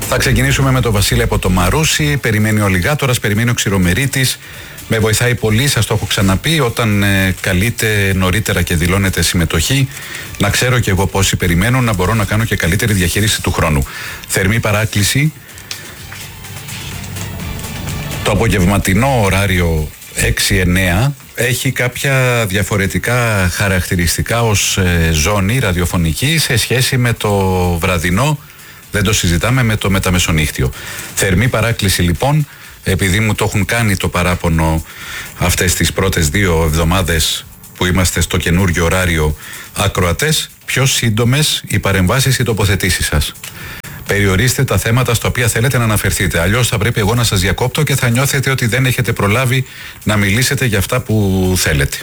Θα ξεκινήσουμε με τον Βασίλη από το Μαρούσι. Περιμένει ο Λιγάτορας, περιμένει ο Ξηρομερίτης. Με βοηθάει πολύ, σας το έχω ξαναπεί, όταν καλείτε νωρίτερα και δηλώνετε συμμετοχή, να ξέρω και εγώ πόσοι περιμένουν, να μπορώ να κάνω και καλύτερη διαχείριση του χρόνου. Θερμή παράκληση. Το απογευματινό ωράριο 6-9 έχει κάποια διαφορετικά χαρακτηριστικά ως ζώνη ραδιοφωνική σε σχέση με το βραδινό. Δεν το συζητάμε, με το μεταμεσονύχτιο. Θερμή παράκληση λοιπόν, επειδή μου το έχουν κάνει το παράπονο αυτές τις πρώτες 2 εβδομάδες που είμαστε στο καινούργιο ωράριο ακροατές, πιο σύντομες οι παρεμβάσεις, οι τοποθετήσεις σας. Περιορίστε τα θέματα στα οποία θέλετε να αναφερθείτε. Αλλιώς θα πρέπει εγώ να σας διακόπτω και θα νιώθετε ότι δεν έχετε προλάβει να μιλήσετε για αυτά που θέλετε.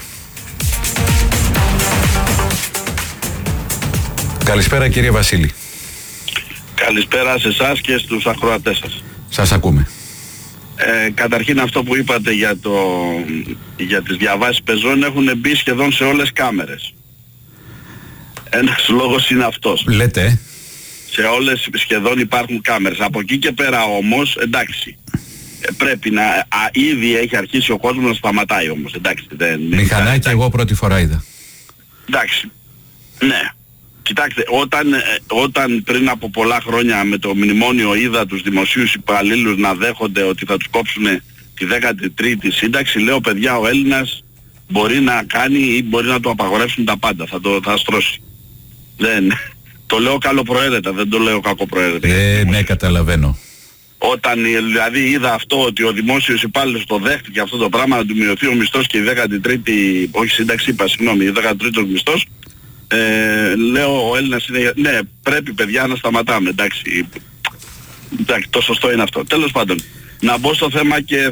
Καλησπέρα κύριε Βασίλη. Καλησπέρα σε εσάς και στους ακροατές σας. Σας ακούμε. Καταρχήν αυτό που είπατε για τις διαβάσεις πεζών έχουν μπει σχεδόν σε όλες τις κάμερες. Ένας λόγος είναι αυτός. Λέτε. Σε όλες σχεδόν υπάρχουν κάμερες. Από εκεί και πέρα όμως, εντάξει, πρέπει να... ήδη έχει αρχίσει ο κόσμος να σταματάει όμως, εντάξει. Μηχανάκι εγώ πρώτη φορά είδα. Εντάξει, ναι. Κοιτάξτε, όταν πριν από πολλά χρόνια με το μνημόνιο είδα τους δημοσίους υπαλλήλους να δέχονται ότι θα τους κόψουν τη 13η σύνταξη, λέω παιδιά, ο Έλληνας μπορεί να κάνει ή μπορεί να του απαγορεύσουν τα πάντα, θα στρώσει. Το λέω καλοπροαίρετα, δεν το λέω κακοπροαίρετα. Ναι, καταλαβαίνω. Όταν δηλαδή είδα αυτό, ότι ο δημόσιος υπάλληλος το δέχτηκε αυτό το πράγμα, να του μειωθεί ο μισθός και η 13η, όχι σύνταξη είπα, συγγνώμη, η 13ος μισθός, λέω ο Έλληνας είναι, ναι, πρέπει παιδιά να σταματάμε, εντάξει, το σωστό είναι αυτό. Τέλος πάντων, να μπω στο θέμα και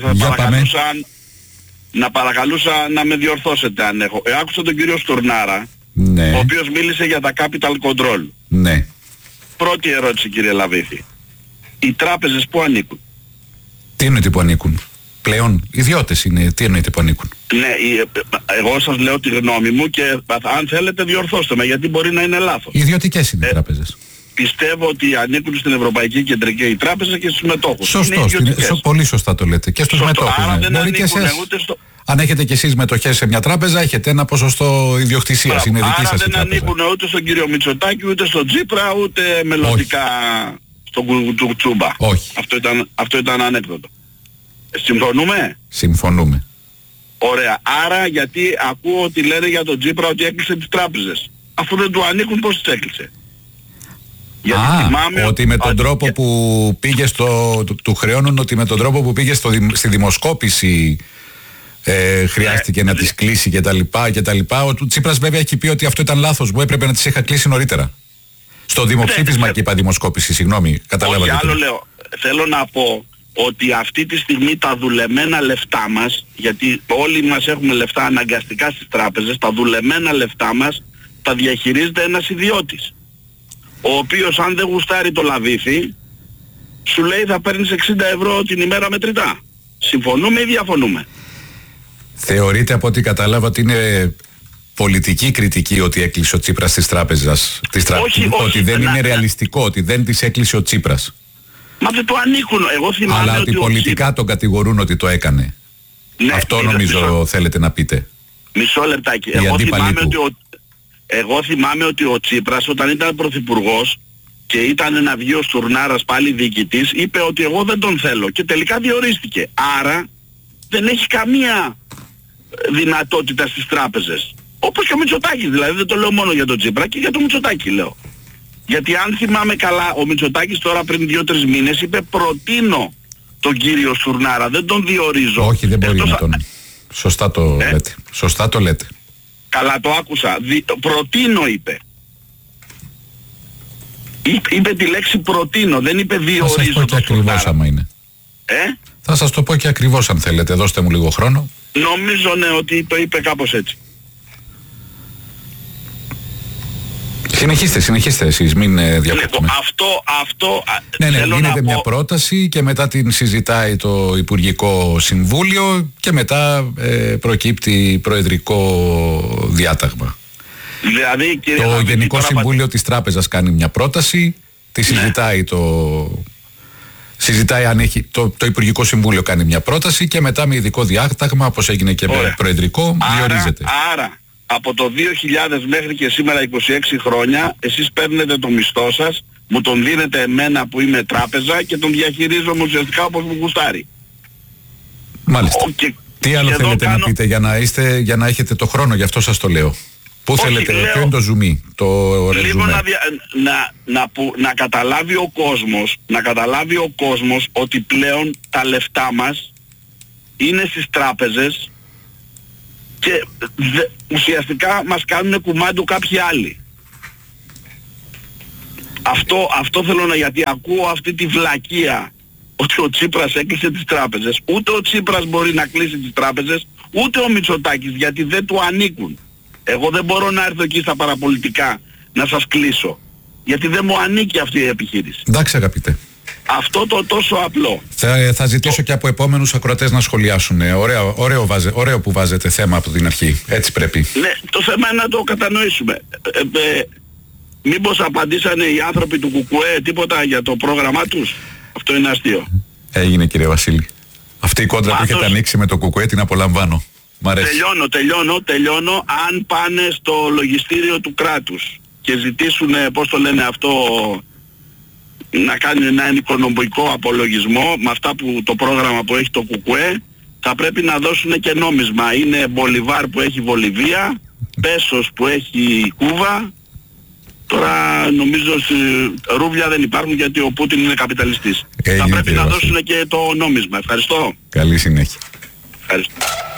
θα παρακαλούσα να με διορθώσετε αν έχω. Άκουσα τον κύριο Στουρνάρα, ναι, ο οποίος μίλησε για τα capital control. Ναι. Πρώτη ερώτηση κύριε Λαβίθη. Οι τράπεζες που ανήκουν? Τι εννοείται που ανήκουν? Πλέον ιδιώτες είναι, τι εννοείται που ανήκουν? Ναι, εγώ σας λέω τη γνώμη μου και αν θέλετε διορθώστε με, γιατί μπορεί να είναι λάθος. Ιδιωτικές είναι οι τράπεζες. Πιστεύω ότι ανήκουν στην Ευρωπαϊκή Κεντρική Τράπεζα και στους μετόχους. Σωστός, πολύ σωστά το λέτε. Και στους μετόχους. Άρα ναι. δεν Μπορεί και εσείς, αν έχετε και εσείς μετοχές σε μια τράπεζα, έχετε ένα ποσοστό ιδιοκτησίας. Είναι δική σας η τράπεζα. Άρα δεν ανήκουν ούτε στον κύριο Μητσοτάκη, ούτε στον Τσίπρα, ούτε μελλοντικά στον Κουτσούμπα. Όχι. Αυτό ήταν ανέκδοτο. Συμφωνούμε? Συμφωνούμε. Ωραία. Άρα γιατί ακούω ότι λένε για τον Τσίπρα ότι έκλεισε τις τράπεζες. Αφού δεν του ανήκουν, πώς τις έκλεισε? Ότι με τον τρόπο που πήγε του χρεώνουν ότι με τον τρόπο που πήγε στη δημοσκόπηση χρειάστηκε να τις κλείσει κτλ. Ο Τσίπρας βέβαια έχει πει ότι αυτό ήταν λάθος μου, έπρεπε να τις είχα κλείσει νωρίτερα. Στο δημοψήφισμα και είπα δημοσκόπηση, συγγνώμη, καταλάβατε. Όχι, άλλο λέω. Θέλω να πω ότι αυτή τη στιγμή τα δουλεμένα λεφτά μας, γιατί όλοι μας έχουμε λεφτά αναγκαστικά στις τράπεζες, τα δουλεμένα λεφτά μας τα διαχειρίζεται ένας ιδιώτης, ο οποίος αν δεν γουστάρει το Λαβίθι, σου λέει θα παίρνεις 60 ευρώ την ημέρα μετρητά. Συμφωνούμε ή διαφωνούμε? Θεωρείτε από ό,τι κατάλαβα ότι είναι πολιτική κριτική ότι έκλεισε ο Τσίπρας της τράπεζας? Ότι δεν είναι ρεαλιστικό, ότι δεν τις έκλεισε ο Τσίπρας. Μα δεν το ανήκουν. Εγώ θυμάμαι αλλά ότι πολιτικά τον κατηγορούν ότι το έκανε. Ναι, αυτό νομίζω θέλετε να πείτε. Μισό λεπτάκι. Εγώ θυμάμαι ότι ο Τσίπρας όταν ήταν πρωθυπουργός και ήταν να βγει ο Στουρνάρας πάλι διοικητής, είπε ότι εγώ δεν τον θέλω και τελικά διορίστηκε. Άρα δεν έχει καμία δυνατότητα στις τράπεζες. Όπως και ο Μητσοτάκης, δηλαδή δεν το λέω μόνο για τον Τσίπρα και για τον Μητσοτάκη λέω. Γιατί αν θυμάμαι καλά, ο Μητσοτάκης τώρα πριν 2-3 μήνες είπε προτείνω τον κύριο Στουρνάρα, δεν τον διορίζω. Όχι, δεν μπορεί να τον... Σωστά το λέτε. Σωστά το λέτε. Καλά το άκουσα. Προτείνω είπε. Είπε τη λέξη προτείνω, δεν είπε διορίζω. Θα σας πω και ακριβώς άμα είναι. Θα σας το πω και ακριβώς αν θέλετε, δώστε μου λίγο χρόνο. Νομίζω ναι ότι το είπε κάπως έτσι. Συνεχίστε εσείς, μην διακόπτουμε. Ναι, γίνεται μια πρόταση και μετά την συζητάει το Υπουργικό Συμβούλιο και μετά προκύπτει προεδρικό διάταγμα. Δηλαδή, το Γενικό Συμβούλιο της Τράπεζας κάνει μια πρόταση, τη συζητάει το Συζητάει αν έχει το Υπουργικό Συμβούλιο κάνει μια πρόταση και μετά με ειδικό διάταγμα, όπως έγινε και με προεδρικό, διορίζεται. Άρα, από το 2000 μέχρι και σήμερα 26 χρόνια, εσείς παίρνετε το μισθό σας, μου τον δίνετε εμένα που είμαι τράπεζα και τον διαχειρίζομαι ουσιαστικά όπως μου γουστάρει. Μάλιστα. Τι άλλο θέλετε να πείτε για να έχετε το χρόνο, γι' αυτό σας το λέω. Πού θέλετε, ποιο είναι το ζουμί, το ρεζουμέ? Λίγο να καταλάβει ο κόσμος ότι πλέον τα λεφτά μας είναι στις τράπεζες και ουσιαστικά μας κάνουν κουμάντο κάποιοι άλλοι. Αυτό θέλω γιατί ακούω αυτή τη βλακεία ότι ο Τσίπρας έκλεισε τις τράπεζες. Ούτε ο Τσίπρας μπορεί να κλείσει τις τράπεζες, ούτε ο Μητσοτάκης, γιατί δεν του ανήκουν. Εγώ δεν μπορώ να έρθω εκεί στα παραπολιτικά να σας κλείσω, γιατί δεν μου ανήκει αυτή η επιχείρηση. Εντάξει αγαπητέ. Αυτό το τόσο απλό. Θα ζητήσω και από επόμενους ακροατές να σχολιάσουν. Ωραίο που βάζετε θέμα από την αρχή. Έτσι πρέπει. Ναι, το θέμα είναι να το κατανοήσουμε. Μήπως απαντήσανε οι άνθρωποι του ΚΚΕ τίποτα για το πρόγραμμά τους? Αυτό είναι αστείο. Έγινε κύριε Βασίλη. Αυτή η κόντρα που έχετε ανοίξει με το ΚΚΕ την απολαμβάνω. Μ' αρέσει. Τελειώνω. Αν πάνε στο λογιστήριο του κράτους και ζητήσουν, πώς το λένε αυτό, να κάνουν έναν οικονομικό απολογισμό με αυτά που το πρόγραμμα που έχει το ΚΚΕ, θα πρέπει να δώσουν και νόμισμα. Είναι Μπολιβάρ που έχει Βολιβία, Πέσος που έχει Κούβα. Τώρα νομίζω ρούβλια δεν υπάρχουν γιατί ο Πούτιν είναι καπιταλιστής. Θα πρέπει να δώσουν και το νόμισμα. Ευχαριστώ. Καλή συνέχεια. Ευχαριστώ.